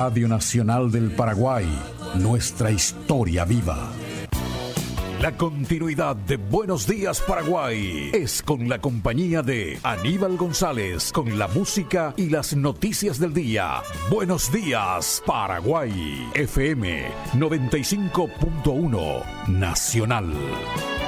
Radio Nacional del Paraguay, nuestra historia viva. La continuidad de Buenos Días Paraguay es con la compañía de Aníbal González, con la música y las noticias del día. Buenos Días Paraguay, FM 95.1 Nacional.